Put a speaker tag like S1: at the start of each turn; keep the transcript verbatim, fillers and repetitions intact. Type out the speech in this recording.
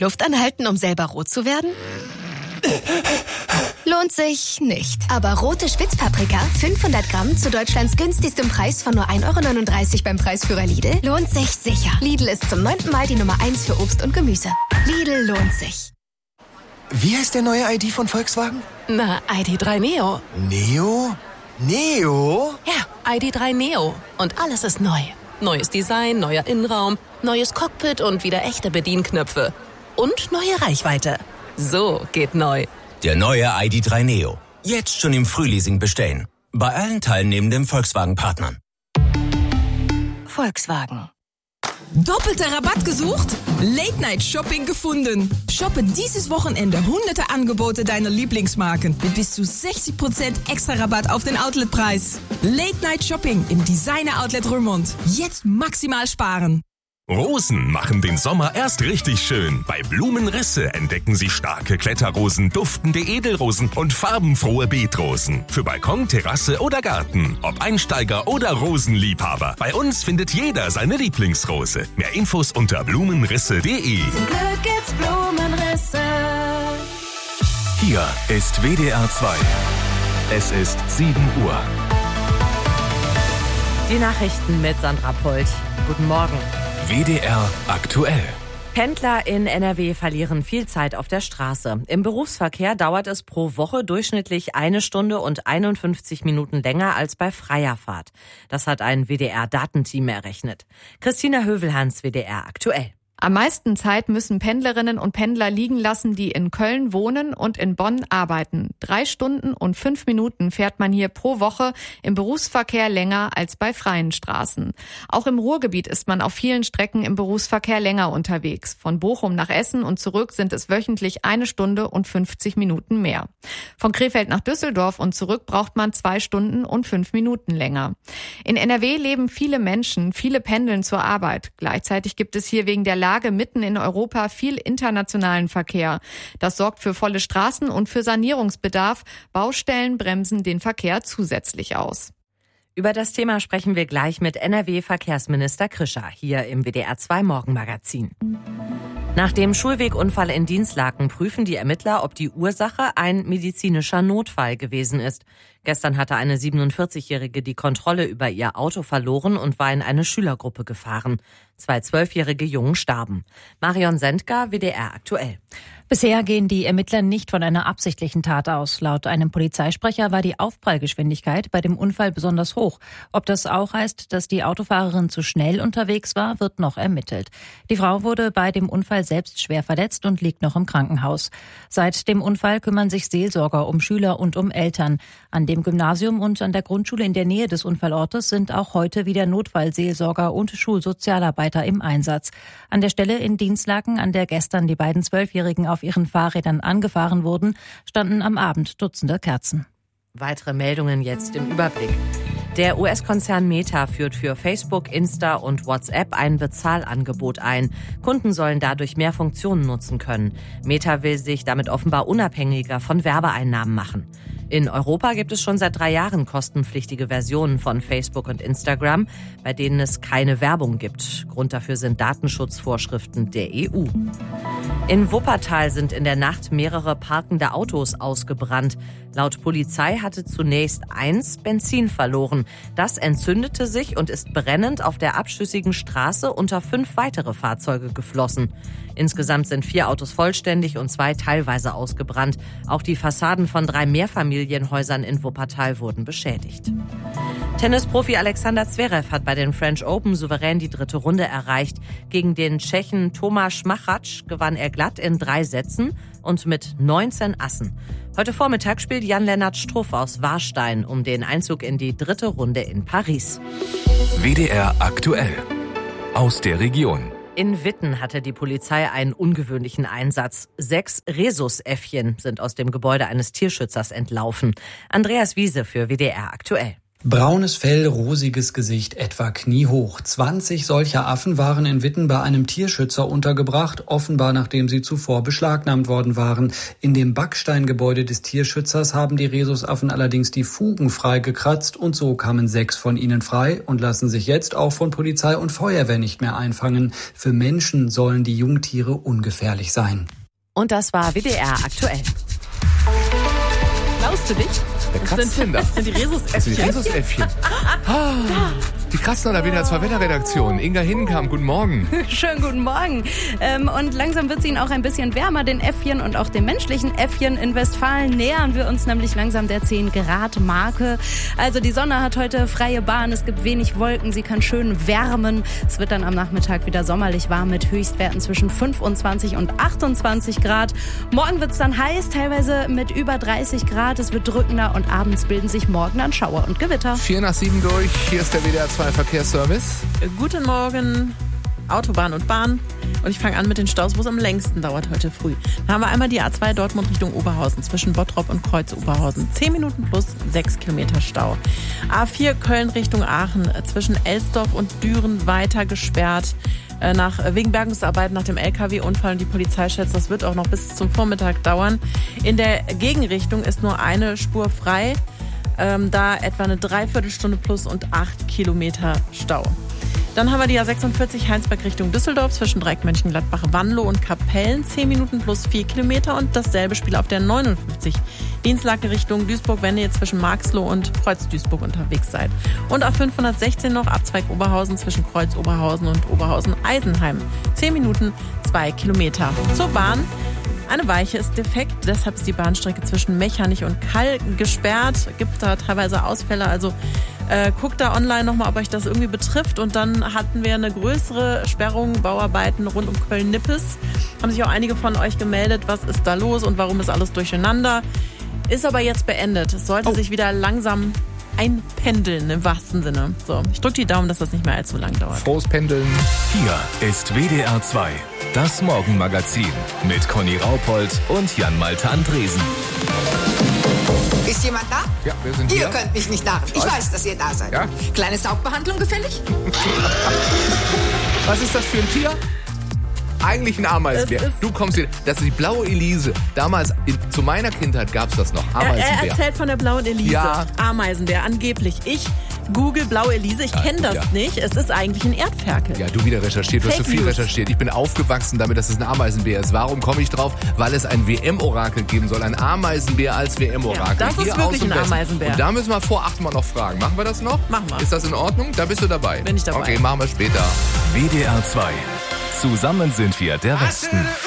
S1: Luft anhalten, um selber rot zu werden? Lohnt sich nicht. Aber rote Spitzpaprika, fünfhundert Gramm zu Deutschlands günstigstem Preis von nur ein Euro neununddreißig beim Preisführer Lidl, lohnt sich sicher. Lidl ist zum neunten Mal die Nummer eins für Obst und Gemüse. Lidl lohnt sich.
S2: Wie heißt der neue I D von Volkswagen?
S1: Na, I D drei Neo.
S2: Neo? Neo?
S1: Ja, I D drei Neo. Und alles ist neu. Neues Design, neuer Innenraum, neues Cockpit und wieder echte Bedienknöpfe. Und neue Reichweite. So geht neu.
S3: Der neue I D drei Neo. Jetzt schon im Frühleasing bestellen. Bei allen teilnehmenden Volkswagen-Partnern.
S1: Volkswagen.
S4: Doppelter Rabatt gesucht? Late-Night-Shopping gefunden. Shoppe dieses Wochenende hunderte Angebote deiner Lieblingsmarken mit bis zu sechzig Prozent extra Rabatt auf den Outletpreis. Late-Night-Shopping im Designer-Outlet Römond. Jetzt maximal sparen.
S5: Rosen machen den Sommer erst richtig schön. Bei Blumenrisse entdecken Sie starke Kletterrosen, duftende Edelrosen und farbenfrohe Beetrosen. Für Balkon, Terrasse oder Garten. Ob Einsteiger oder Rosenliebhaber. Bei uns findet jeder seine Lieblingsrose. Mehr Infos unter blumenrisse punkt de.
S1: Zum Glück gibt's Blumenrisse.
S6: Hier ist W D R zwei. Es ist sieben Uhr.
S7: Die Nachrichten mit Sandra Polt. Guten Morgen.
S6: W D R aktuell.
S7: Pendler in N R W verlieren viel Zeit auf der Straße. Im Berufsverkehr dauert es pro Woche durchschnittlich eine Stunde und einundfünfzig Minuten länger als bei freier Fahrt. Das hat ein W D R-Datenteam errechnet. Christina Hövelhans, W D R aktuell.
S8: Am meisten Zeit müssen Pendlerinnen und Pendler liegen lassen, die in Köln wohnen und in Bonn arbeiten. Drei Stunden und fünf Minuten fährt man hier pro Woche im Berufsverkehr länger als bei freien Straßen. Auch im Ruhrgebiet ist man auf vielen Strecken im Berufsverkehr länger unterwegs. Von Bochum nach Essen und zurück sind es wöchentlich eine Stunde und fünfzig Minuten mehr. Von Krefeld nach Düsseldorf und zurück braucht man zwei Stunden und fünf Minuten länger. In N R W leben viele Menschen, viele pendeln zur Arbeit. Gleichzeitig gibt es hier wegen der Lage mitten in Europa viel internationalen Verkehr. Das sorgt für volle Straßen und für Sanierungsbedarf. Baustellen bremsen den Verkehr zusätzlich aus.
S7: Über das Thema sprechen wir gleich mit N R W-Verkehrsminister Krischer hier im W D R zwei Morgenmagazin. Nach dem Schulwegunfall in Dinslaken prüfen die Ermittler, ob die Ursache ein medizinischer Notfall gewesen ist. Gestern hatte eine siebenundvierzigjährige die Kontrolle über ihr Auto verloren und war in eine Schülergruppe gefahren. Zwei zwölfjährige Jungen starben. Marion Sendker, W D R aktuell.
S9: Bisher gehen die Ermittler nicht von einer absichtlichen Tat aus. Laut einem Polizeisprecher war die Aufprallgeschwindigkeit bei dem Unfall besonders hoch. Ob das auch heißt, dass die Autofahrerin zu schnell unterwegs war, wird noch ermittelt. Die Frau wurde bei dem Unfall selbst schwer verletzt und liegt noch im Krankenhaus. Seit dem Unfall kümmern sich Seelsorger um Schüler und um Eltern. An dem Gymnasium und an der Grundschule in der Nähe des Unfallortes sind auch heute wieder Notfallseelsorger und Schulsozialarbeiter im Einsatz. An der Stelle in Dinslaken, an der gestern die beiden Zwölfjährigen auf ihren Fahrrädern angefahren wurden, standen am Abend Dutzende Kerzen.
S7: Weitere Meldungen jetzt im Überblick. Der U S-Konzern Meta führt für Facebook, Insta und WhatsApp ein Bezahlangebot ein. Kunden sollen dadurch mehr Funktionen nutzen können. Meta will sich damit offenbar unabhängiger von Werbeeinnahmen machen. In Europa gibt es schon seit drei Jahren kostenpflichtige Versionen von Facebook und Instagram, bei denen es keine Werbung gibt. Grund dafür sind Datenschutzvorschriften der E U. In Wuppertal sind in der Nacht mehrere parkende Autos ausgebrannt. Laut Polizei hatte zunächst eins Benzin verloren. Das entzündete sich und ist brennend auf der abschüssigen Straße unter fünf weitere Fahrzeuge geflossen. Insgesamt sind vier Autos vollständig und zwei teilweise ausgebrannt. Auch die Fassaden von drei Mehrfamilienhäusern in Wuppertal wurden beschädigt. Tennisprofi Alexander Zverev hat bei den French Open souverän die dritte Runde erreicht. Gegen den Tschechen Tomáš Machač gewann er glatt in drei Sätzen und mit neunzehn Assen. Heute Vormittag spielt Jan-Lennart Struff aus Warstein um den Einzug in die dritte Runde in Paris.
S6: W D R aktuell. Aus der Region.
S7: In Witten hatte die Polizei einen ungewöhnlichen Einsatz. Sechs Rhesusäffchen sind aus dem Gebäude eines Tierschützers entlaufen. Andreas Wiese für W D R aktuell.
S10: Braunes Fell, rosiges Gesicht, etwa kniehoch. zwanzig solcher Affen waren in Witten bei einem Tierschützer untergebracht, offenbar nachdem sie zuvor beschlagnahmt worden waren. In dem Backsteingebäude des Tierschützers haben die Rhesusaffen allerdings die Fugen freigekratzt und so kamen sechs von ihnen frei und lassen sich jetzt auch von Polizei und Feuerwehr nicht mehr einfangen. Für Menschen sollen die Jungtiere ungefährlich sein.
S7: Und das war W D R aktuell.
S11: Traust du dich?
S12: Wer kratzt denn da?
S11: Das sind die Rhesusäffchen.
S12: Die Rhesusäffchen. Ah, die kratzen oder W D R zwei Wetterredaktion. Inga Hinkamp, guten Morgen.
S13: Schönen guten Morgen. Ähm, und langsam wird es ihnen auch ein bisschen wärmer, den Äffchen und auch den menschlichen Äffchen. In Westfalen nähern wir uns nämlich langsam der zehn Grad Marke. Also die Sonne hat heute freie Bahn, es gibt wenig Wolken, sie kann schön wärmen. Es wird dann am Nachmittag wieder sommerlich warm mit Höchstwerten zwischen fünfundzwanzig und achtundzwanzig Grad. Morgen wird es dann heiß, teilweise mit über dreißig Grad. Es wird drückender und abends bilden sich morgen dann Schauer und Gewitter.
S12: Vier nach sieben durch, hier ist der W D R zwei Verkehrsservice.
S11: Guten Morgen, Autobahn und Bahn. Und ich fange an mit den Staus, wo es am längsten dauert heute früh. Da haben wir einmal die A zwei Dortmund Richtung Oberhausen zwischen Bottrop und Kreuz Oberhausen. zehn Minuten plus sechs Kilometer Stau. A vier Köln Richtung Aachen zwischen Elsdorf und Düren weiter gesperrt. Nach, wegen Bergungsarbeiten nach dem L K W-Unfall und die Polizei schätzt, das wird auch noch bis zum Vormittag dauern. In der Gegenrichtung ist nur eine Spur frei. Ähm, da etwa eine Dreiviertelstunde plus und acht Kilometer Stau. Dann haben wir die A sechsundvierzig Heinsberg Richtung Düsseldorf zwischen Dreieck Mönchengladbach, Wanlo und Kapellen. zehn Minuten plus vier Kilometer und dasselbe Spiel auf der neunundfünfzig. Dienstlaken Richtung Duisburg, wenn ihr zwischen Marxloh und Kreuz Duisburg unterwegs seid. Und auf fünfhundertsechzehn noch Abzweig Oberhausen zwischen Kreuz Oberhausen und Oberhausen Eisenheim. zehn Minuten, zwei Kilometer. Zur Bahn. Eine Weiche ist defekt, deshalb ist die Bahnstrecke zwischen Mechernich und Kall gesperrt. Gibt da teilweise Ausfälle, also äh, guckt da online nochmal, ob euch das irgendwie betrifft. Und dann hatten wir eine größere Sperrung, Bauarbeiten rund um Köln-Nippes. Haben sich auch einige von euch gemeldet, was ist da los und warum ist alles durcheinander. Ist aber jetzt beendet. Es sollte oh. sich wieder langsam einpendeln im wahrsten Sinne. So, ich drücke die Daumen, dass das nicht mehr allzu lang dauert.
S12: Frohes Pendeln.
S6: Hier ist W D R zwei, das Morgenmagazin mit Conny Raupold und Jan-Malte Andresen.
S14: Ist jemand da?
S12: Ja, wir sind hier.
S14: Ihr könnt mich nicht narren. Ich
S12: Was?
S14: weiß, dass ihr da seid.
S12: Ja?
S14: Kleine Saugbehandlung gefällig?
S12: Was ist das für ein Tier? Eigentlich ein Ameisenbär. Du kommst hier. Das ist die blaue Elise. Damals, in, zu meiner Kindheit gab es das noch. Ameisenbär.
S11: Er, er erzählt von der blauen Elise.
S12: Ja.
S11: Ameisenbär, angeblich. Ich google blaue Elise. Ich
S12: Ja,
S11: kenne das
S12: ja.
S11: nicht. Es ist eigentlich ein Erdferkel.
S12: Ja, du wieder recherchiert. Du hast so
S11: Fake
S12: viel
S11: News.
S12: recherchiert. Ich bin aufgewachsen damit, dass es ein Ameisenbär ist. Warum komme ich drauf? Weil es ein W M-Orakel geben soll. Ein Ameisenbär als W M-Orakel.
S11: Ja, das ist
S12: Hier
S11: wirklich
S12: aus dem
S11: ein
S12: Westen.
S11: Ameisenbär.
S12: Und da müssen wir vor acht Mal noch fragen. Machen wir das noch?
S11: Machen wir.
S12: Ist das in Ordnung? Da bist du dabei.
S11: Bin ich dabei.
S12: Okay, machen wir später.
S6: W D R zwei. Zusammen sind wir der Westen.